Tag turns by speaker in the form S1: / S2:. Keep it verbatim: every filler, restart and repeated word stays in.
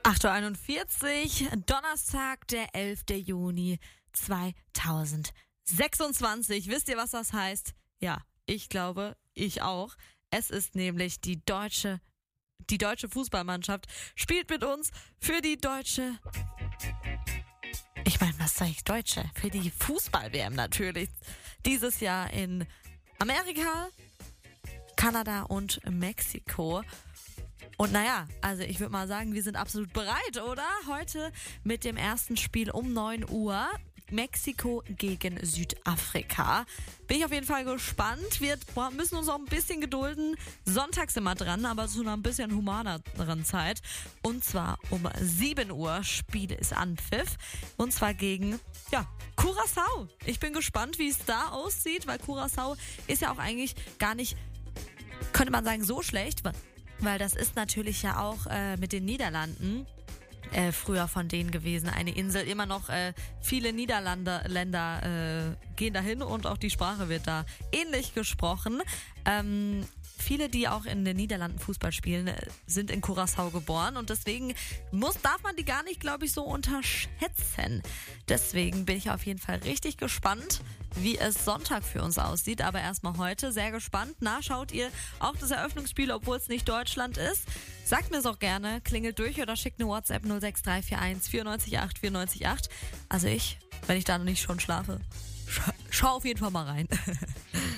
S1: acht Uhr einundvierzig, Donnerstag, der elfter Juni zweitausendsechsundzwanzig. Wisst ihr, was das heißt? Ja, ich glaube, ich auch. Es ist nämlich die deutsche, die deutsche Fußballmannschaft spielt mit uns für die deutsche, ich meine, was sage ich, Deutsche? Für die Fußball-W M natürlich. Dieses Jahr in Amerika, Kanada und Mexiko. Und naja, also ich würde mal sagen, wir sind absolut bereit, oder? Heute mit dem ersten Spiel um neun Uhr. Mexiko gegen Südafrika. Bin ich auf jeden Fall gespannt. Wir müssen uns auch ein bisschen gedulden. Sonntag sind wir dran, aber zu einer ein bisschen humaneren Zeit. Und zwar um sieben Uhr. Spiel ist Anpfiff. Und zwar gegen, ja, Curaçao. Ich bin gespannt, wie es da aussieht, weil Curaçao ist ja auch eigentlich gar nicht, könnte man sagen, so schlecht, weil das ist natürlich ja auch äh, mit den Niederlanden Äh, früher von denen gewesen, eine Insel. Immer noch äh, viele Niederländer Länder, äh, gehen dahin und auch die Sprache wird da ähnlich gesprochen. Ähm, viele, die auch in den Niederlanden Fußball spielen, äh, sind in Curaçao geboren und deswegen muss, darf man die gar nicht, glaube ich, so unterschätzen. Deswegen bin ich auf jeden Fall richtig gespannt, wie es Sonntag für uns aussieht. Aber erstmal heute sehr gespannt. Na, schaut ihr auch das Eröffnungsspiel, obwohl es nicht Deutschland ist? Sagt mir es auch gerne, klingelt durch oder schickt eine WhatsApp null sechs drei vier eins vier neun acht vier neun acht. Also ich, wenn ich da noch nicht schon schlafe, scha- schau auf jeden Fall mal rein.